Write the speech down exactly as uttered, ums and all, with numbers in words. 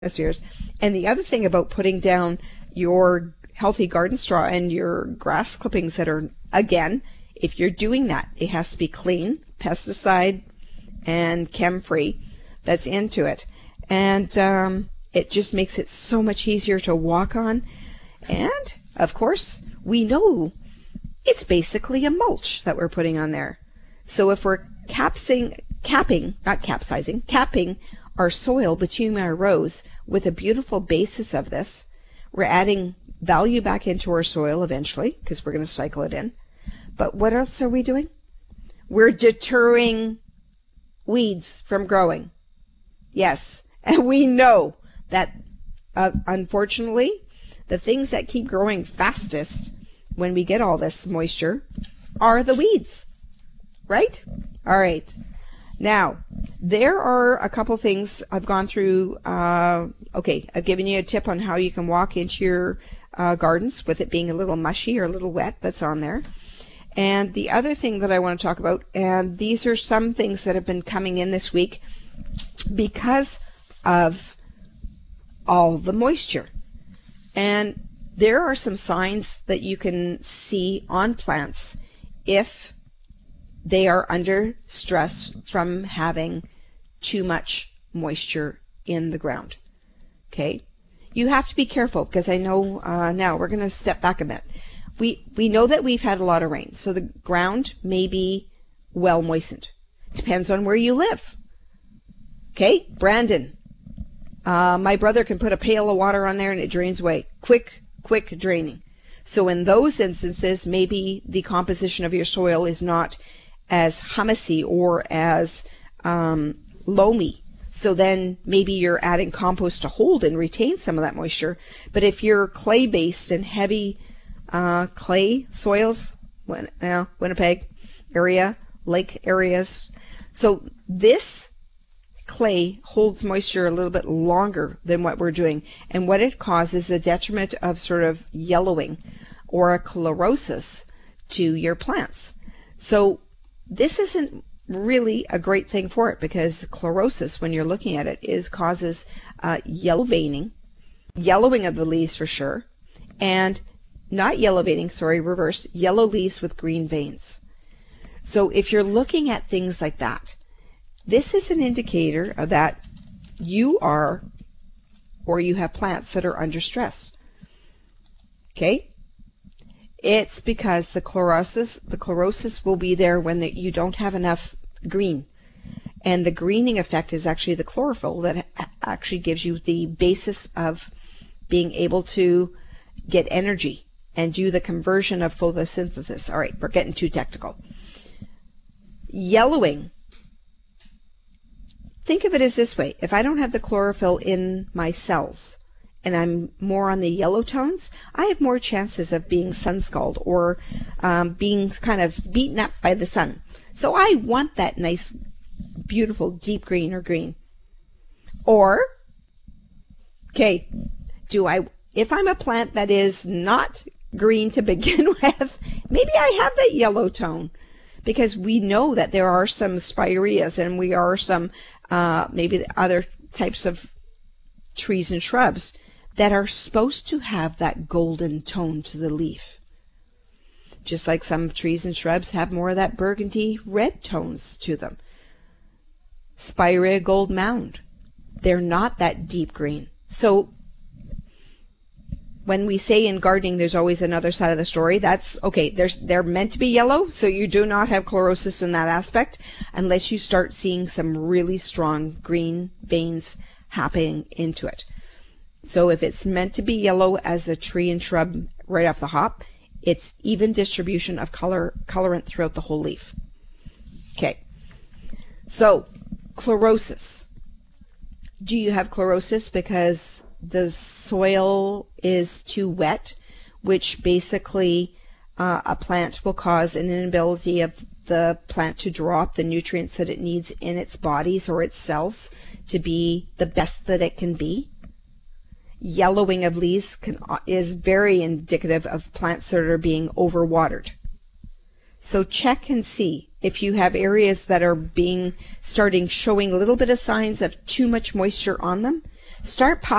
atmospheres. And the other thing about putting down your healthy garden straw and your grass clippings that are, again, if you're doing that, it has to be clean, pesticide and chem free that's into it. And um, it just makes it so much easier to walk on. And of course, we know it's basically a mulch that we're putting on there. So if we're capsing, capping, not capsizing, capping our soil between our rows with a beautiful basis of this, we're adding value back into our soil eventually because we're going to cycle it in. But what else are we doing? We're deterring weeds from growing. Yes, and we know that uh, unfortunately, the things that keep growing fastest when we get all this moisture are the weeds, right? All right. Now, there are a couple things I've gone through. Uh, okay, I've given you a tip on how you can walk into your uh, gardens with it being a little mushy or a little wet. That's on there. And the other thing that I want to talk about, and these are some things that have been coming in this week because of all the moisture. And there are some signs that you can see on plants if they are under stress from having too much moisture in the ground. Okay, you have to be careful because I know uh, now we're going to step back a bit. We we know that we've had a lot of rain, so the ground may be well moistened. Depends on where you live. Okay, Brandon, uh, my brother can put a pail of water on there and it drains away. Quick, quick draining. So in those instances, maybe the composition of your soil is not as humusy or as um, loamy. So then maybe you're adding compost to hold and retain some of that moisture. But if you're clay-based and heavy uh, clay soils, Win- uh, Winnipeg area, lake areas, so this clay holds moisture a little bit longer than what we're doing. And what it causes is a detriment of sort of yellowing or a chlorosis to your plants. So this isn't really a great thing for it because chlorosis, when you're looking at it, is causes uh, yellow veining, yellowing of the leaves for sure, and not yellow veining, sorry, reverse, yellow leaves with green veins. So if you're looking at things like that, this is an indicator that you are or you have plants that are under stress. Okay? It's because the chlorosis, the chlorosis will be there when the, you don't have enough green. And the greening effect is actually the chlorophyll that actually gives you the basis of being able to get energy and do the conversion of photosynthesis. All right, we're getting too technical. Yellowing. Think of it as this way. If I don't have the chlorophyll in my cells, and I'm more on the yellow tones, I have more chances of being sun-scalded or um, being kind of beaten up by the sun. So I want that nice, beautiful, deep green or green. Or, okay, do I, if I'm a plant that is not green to begin with, maybe I have that yellow tone because we know that there are some spireas and we are some, uh, maybe other types of trees and shrubs that are supposed to have that golden tone to the leaf. Just like some trees and shrubs have more of that burgundy red tones to them. Spirea gold mound. They're not that deep green. So when we say in gardening there's always another side of the story, that's okay, there's they're meant to be yellow, so you do not have chlorosis in that aspect unless you start seeing some really strong green veins happening into it. So if it's meant to be yellow as a tree and shrub right off the hop, it's even distribution of color colorant throughout the whole leaf. Okay. So chlorosis. Do you have chlorosis because the soil is too wet, which basically uh, a plant will cause an inability of the plant to draw up the nutrients that it needs in its bodies or its cells to be the best that it can be? Yellowing of leaves can, is very indicative of plants that are being overwatered. So check and see if you have areas that are being starting showing a little bit of signs of too much moisture on them. Start